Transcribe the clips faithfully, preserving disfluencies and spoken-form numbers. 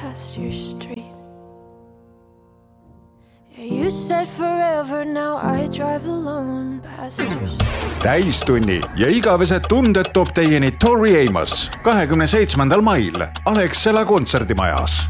past your street. Yeah, you said forever, now I drive alone past your street. Täistunni ja igavesed tunded toob teieni Tori Amos kahekümne seitsmendal mail Alexela kontserdimajas.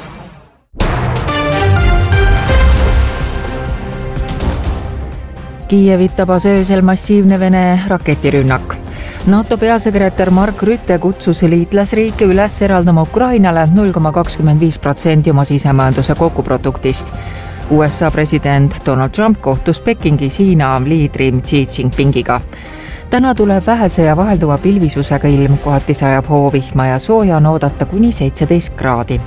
Kiievit tabas öösel massiivne Vene raketirünnak. NATO peasekretär Mark Rutte kutsus liitlasriike üles eraldama Ukrainale null koma kakskümmend viis protsenti oma sisemajanduse koguproduktist. U S A president Donald Trump kohtus Pekingis Hiina liidri Xi Jinpingiga. Täna tuleb vähese ja vahelduva pilvisusega ilm, kohati sajab hoovihma ja sooja on oodata kuni seitseteist kraadi.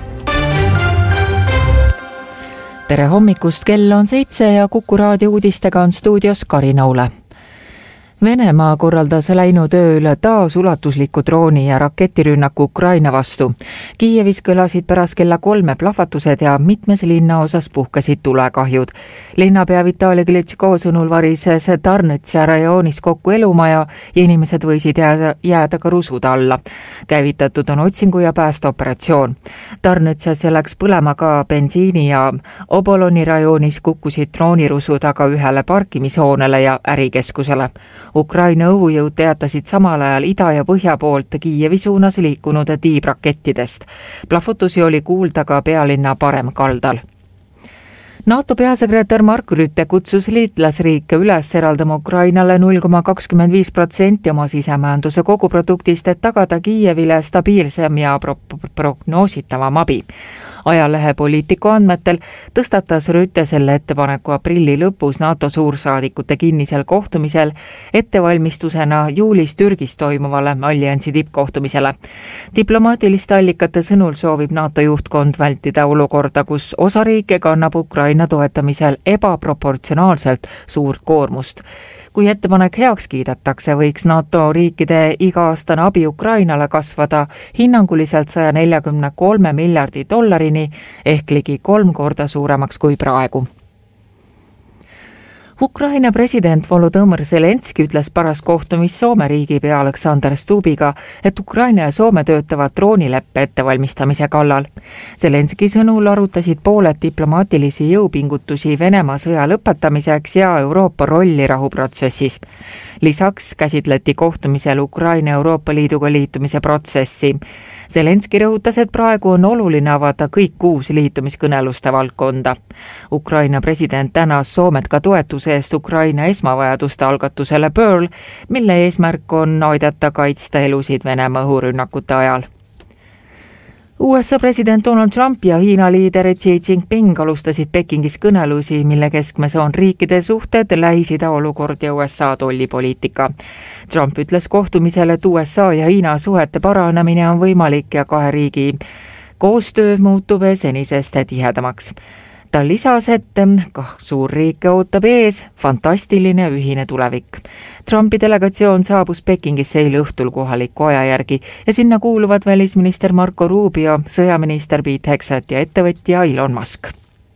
Tere hommikust, kell on seitse ja Kuku raadio uudistega on stuudios Karin Aule. Venemaa korraldas läinud ööl taas ulatusliku drooni ja raketirünnaku Ukraina vastu. Kiievis kõlasid pärast kella kolme plahvatused ja mitmes linna osas puhkesid tulekahjud. Linnapea Vitali Klitschko sõnul varises Tarnitsa rajoonis kokku elumaja ja inimesed võisid jääda, jääda ka rusud alla. Käivitatud on otsingu ja päästeoperatsioon. Tarnitsas läks põlema ka bensiini ja Oboloni rajoonis kukkusid droonirusud aga ühele parkimishoonele ja ärikeskusele. Ukraina õhujõud teatasid samal ajal ida ja põhja poolt Kiievi suunas liikunud tiibrakettidest. Plahvutusi oli kuulda ka pealinna parem kaldal. NATO peasekretär Mark Rutte kutsus liitlasriike üles eraldama Ukrainale null koma kakskümmend viis protsenti oma sisemajanduse koguproduktist, et tagada Kiievile stabiilsem ja pro- prognoositavam abi. Ajalehe Politico andmetel tõstatas Rutte selle ettepaneku aprilli lõpus NATO suursaadikute kinnisel kohtumisel ettevalmistusena juulis Türgis toimuvale alliansi tippkohtumisele. Diplomaatiliste allikate sõnul soovib NATO juhtkond vältida olukorda, kus osa riike kannab Ukraina toetamisel ebaproportsionaalselt suurt koormust. Kui ettepanek heaks kiidetakse, võiks NATO riikide iga-aastane abi Ukrainale kasvada hinnanguliselt saja neljakümne kolme miljardi dollarini ehk ligi kolm korda suuremaks kui praegu. Ukraina president Volodõmõr Zelenski ütles pärast kohtumist Soome riigipea Alexander Stubbiga, et Ukraina ja Soome töötavad droonileppe ettevalmistamise kallal. Zelenski sõnul arutasid pooled diplomaatilisi jõupingutusi Venemaa sõja lõpetamiseks ja Euroopa rolli rahuprotsessis. Lisaks käsitleti kohtumisel Ukraina Euroopa Liiduga liitumise protsessi. Zelenski rõhutas, et praegu on oluline avada kõik kuus liitumiskõneluste valdkonda. Ukraina president tänas Soomet ka toetuse eest Ukraina esmavajaduste algatusele Pearl, mille eesmärk on aidata kaitsta elusid Venemaa õhurünnakute ajal. U S A president Donald Trump ja Hiina liider Xi Jinping alustasid Pekingis kõnelusi, mille keskmes on riikide suhted, Lähis-Ida olukord ja U S A tollipoliitika. Trump ütles kohtumisel, et U S A ja Hiina suhete paranemine on võimalik ja kahe riigi koostöö muutub senisest tihedamaks. Ta lisas, et kah suurriike ootab ees fantastiline ühine tulevik. Trumpi delegatsioon saabus Pekingisse eile õhtul kohaliku aja järgi ja sinna kuuluvad välisminister Marco Rubio, sõjaminister Pete Hegseth ja ettevõtja Elon Musk.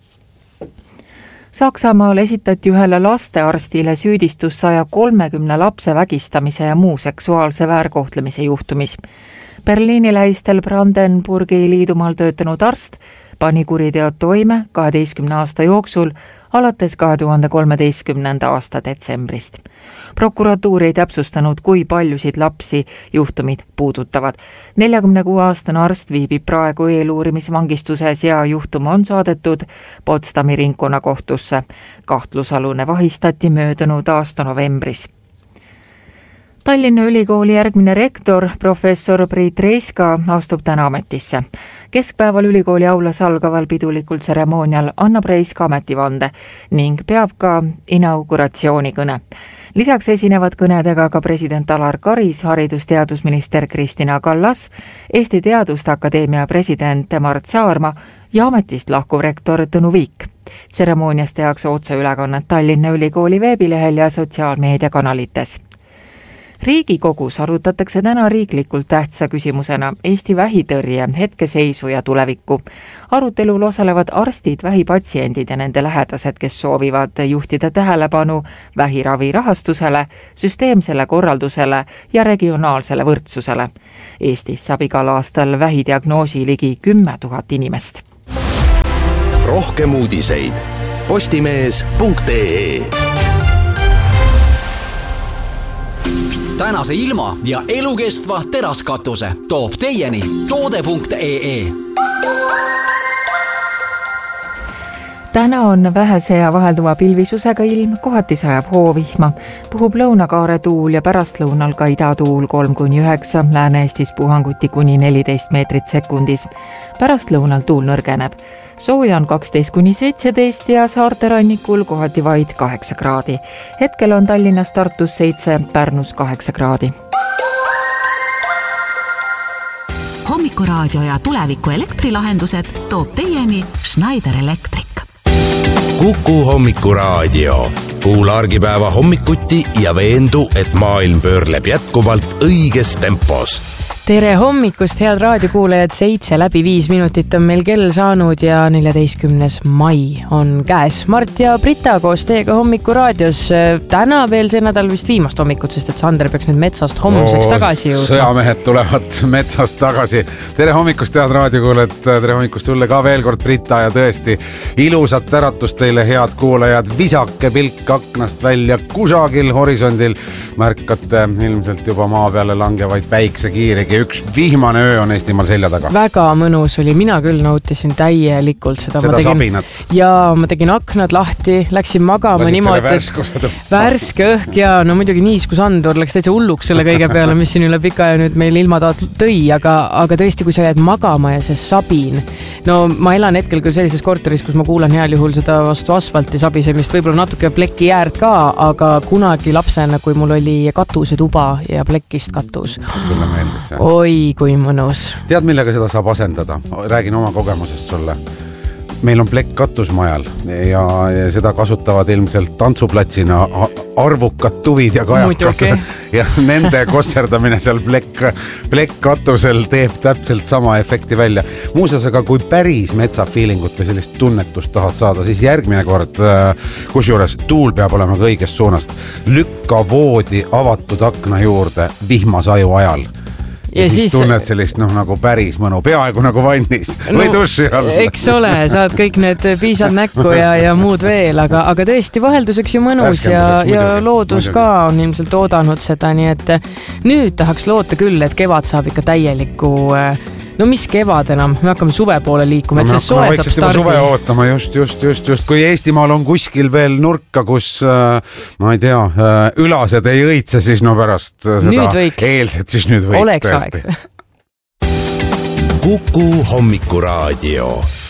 Saksamaal esitati ühele lastearstile süüdistus saja kolmekümne lapse vägistamise ja muu seksuaalse väärkohtlemise juhtumis. Berliini lähistel Brandenburgi liidumaal töötanud arst pani kuriteod toime kaheteistkümne aasta jooksul alates kahe tuhande kolmeteistkümnenda aasta detsembrist. Prokuratuur ei täpsustanud, kui paljusid lapsi juhtumid puudutavad. neljakümne kuue aastane arst viibib praegu eeluurimisvangistuses ja juhtum on saadetud Potsdami ringkonnakohtusse. Kahtlusalune vahistati möödunud aasta novembris. Tallinna Ülikooli järgmine rektor, professor Priit Reiska, astub täna ametisse. Keskpäeval ülikooli aulas algaval pidulikul tseremoonial annab Reiska ametivande ning peab ka inauguratsioonikõne. Lisaks esinevad kõnedega ka president Alar Karis, haridusteadusminister Kristina Kallas, Eesti Teaduste Akadeemia president Mart Saarma ja ametist lahkuv rektor Tõnu Viik. Tseremoonias tehakse otseülekannet Tallinna Ülikooli veebilehel ja sotsiaalmeediakanalites. Riigikogus arutatakse täna riiklikult tähtsa küsimusena Eesti vähitõrje hetkeseisu ja tulevikku. Arutelul osalevad arstid, vähipatsiendid ja nende lähedased, kes soovivad juhtida tähelepanu vähiravi rahastusele, süsteemsele korraldusele ja regionaalsele võrdsusele. Eestis saab igal aastal vähidiagnoosi ligi kümme tuhat inimest. Rohkem uudiseid postimees punkt ee. Tänase ilma ja elukestva teraskatuse toob teieni toode punkt ee. Täna on vähese ja vahelduva pilvisusega ilm, kohati sajab hoovihma, puhub lõunakaare tuul ja pärastlõunal ka idatuul kolm kuni üheksa, Lääne-Eestis puhanguti kuni neliteist meetrit sekundis. Pärastlõunal tuul nõrgeneb. Sooja on kaksteist kuni seitseteist ja saarte rannikul kohati vaid kaheksa kraadi. Hetkel on Tallinnas, Tartus seitse, Pärnus kaheksa kraadi. Hommikuraadio ja tuleviku elektrilahendused toob teieni Schneider Electric. Kuku Hommikuraadio. Kuula argipäeva hommikuti ja veendu, et maailm pöörleb jätkuvalt õiges tempos. Tere hommikust, head raadiokuulajad, seitse läbi viis minutit on meil kell saanud ja neljateistkümnes mai on käes. Mart ja Brita koos teiega Hommikuraadios. Täna veel see nädal vist viimast hommikut, sest et Sander peaks nüüd metsast homseks no, tagasi jõudma. Sõjamehed tulevad metsast tagasi. Tere hommikust, head raadiokuulajad, tere hommikust sulle ka veel kord, Brita, ja tõesti ilusat äratust teile, head kuulajad. Visake pilk aknast välja, kusagil horisondil märkate ilmselt juba maa peale langevaid päiksekiiregi. Üks vihmane öö on Eestimaal selja taga. Väga mõnus oli, mina küll nautisin täielikult seda. Seda ma tegin, sabinat. Ja ma tegin aknad lahti, läksin magama niimoodi, värske õhk ja no muidugi niiskus Andur läks täitsa hulluks selle kõige peale, mis siin üle pika ja nüüd meil ilmataat tõi, aga, aga tõesti, kui sa jääd magama ja see sabin, no ma elan hetkel küll sellises korteris, kus ma kuulan heal juhul seda vastu asfalti sabisemist, võib-olla natuke pleki äärt ka, aga kunagi lapsena, kui mul oli katusetuba ja plekist katus. Sulle meeldis see? Oi, kui mõnus. Tead, millega seda saab asendada? Räägin oma kogemusest sulle. Meil on plekk katusmajal ja, ja seda kasutavad ilmselt tantsuplatsina arvukad tuvid ja kajakad. Ja nende kosserdamine seal plekk, plekk katusel teeb täpselt sama efekti välja. Muuseas, aga kui päris metsafiilingut või sellist tunnetust tahad saada, siis järgmine kord, kusjuures tuul peab olema kõigest suunast. Lükka voodi avatud akna juurde vihmasaju ajal. Ja, ja siis, siis tunned sellist noh, nagu päris mõnu, peaaegu nagu vannis no, või duši all. Eks ole, saad kõik need piisad näkku ja, ja muud veel, aga, aga tõesti vahelduseks ju mõnus ja, ja loodus muidugi. Ka on ilmselt oodanud seda, nii et nüüd tahaks loota küll, et kevad saab ikka täieliku no mis kevad enam, me hakkame suve poole liikuma, no, et see soe saab stardi. Suve ootama, just, just, just, just. Kui Eestimaal on kuskil veel nurka, kus, ma ei tea, ülased ei õitse, siis no pärast seda eilset, siis nüüd võiks tõesti. Kuku Hommikuraadio.